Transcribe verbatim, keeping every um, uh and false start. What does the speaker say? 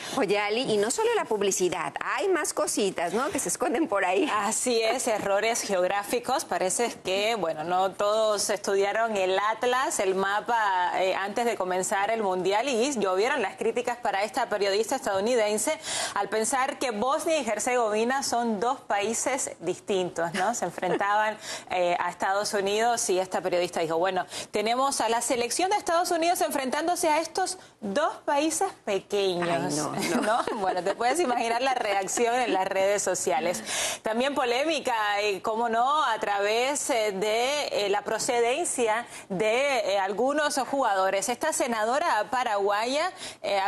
Oye, Ali, y no solo la publicidad, hay más cositas, ¿no?, que se esconden por ahí. Así es, errores geográficos. Parece que, bueno, no todos estudiaron el atlas, el mapa, eh, antes de comenzar el Mundial, y llovieron las críticas para esta periodista estadounidense al pensar que Bosnia y Herzegovina son dos países distintos, ¿no? Se enfrentaban eh, a Estados Unidos y esta periodista dijo, bueno, tenemos a la selección de Estados Unidos enfrentándose a estos dos países pequeños. Ay, no, no. ¿No? Bueno, te puedes imaginar la reacción en las redes sociales. También polémica, eh, cómo no, a través eh, de eh, la procedencia de eh, algunos jugadores. Esta senadora paraguaya eh,